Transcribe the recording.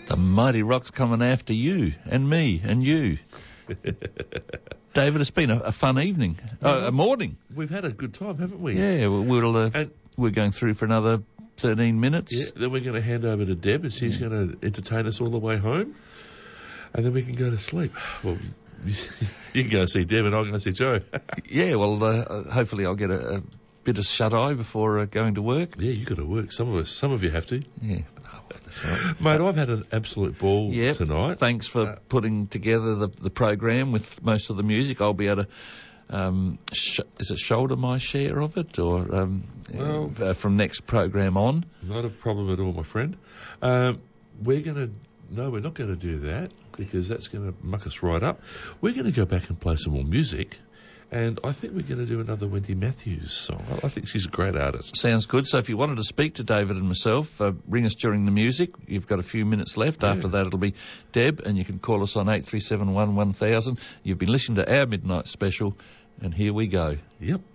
The Mighty Rock's coming after you and me and you. David, it's been a fun evening. A morning. We've had a good time, haven't we? Yeah, we're going through for another 13 minutes. Yeah, then we're going to hand over to Deb and she's going to entertain us all the way home. And then we can go to sleep. Well, you can go see Deb and I'll go see Joe. Yeah, well, hopefully I'll get a bit of shut-eye before going to work. Yeah, you got to work. Some of you have to. Yeah. Oh, that's all right. Mate, I've had an absolute ball tonight. Thanks for putting together the program with most of the music. I'll be able to, is it shoulder my share of it or from next program on? Not a problem at all, my friend. We're not going to do that because that's going to muck us right up. We're going to go back and play some more music. And I think we're going to do another Wendy Matthews song. I think she's a great artist. Sounds good. So if you wanted to speak to David and myself, ring us during the music. You've got a few minutes left. Yeah. After that, it'll be Deb, and you can call us on 8371 1000. You've been listening to our Midnight Special, and here we go. Yep.